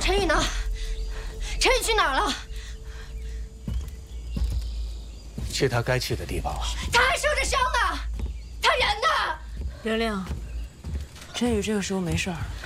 陈宇呢？陈宇去哪儿了？ 去他该去的地方了。 他还受着伤呢，他人呢？ 玲玲，陈宇这个时候没事儿。